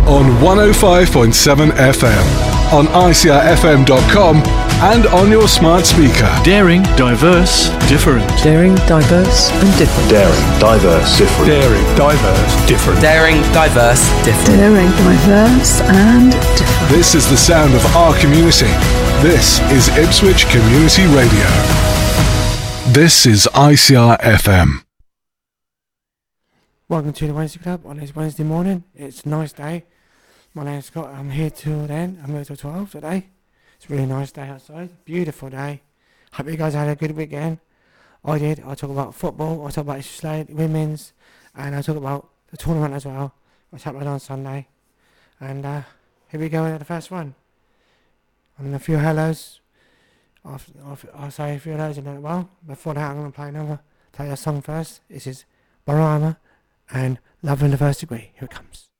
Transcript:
on 105.7 FM, on ICRFM.com, and on your smart speaker. Daring, diverse, different. Daring, diverse, and different. Daring, diverse, different. Daring, diverse, different. Daring, diverse, different. Daring, diverse, and different. This is the sound of our community. This is Ipswich Community Radio. This is ICRFM. Welcome to the Wednesday Club on this Wednesday morning. It's a nice day. My name's Scott. I'm here till then. I'm here till 12 today. It's a really nice day outside. Beautiful day. Hope you guys had a good weekend. I did. I'll talk about football. I'll talk about Slade women's. And I'll talk about the tournament as well, which happened on Sunday. And here we go into the first one. And a few hellos. I'll say a few hellos in a while. Before that, I'm going to play a song first. This is Barama and Love in the First Degree. Here it comes.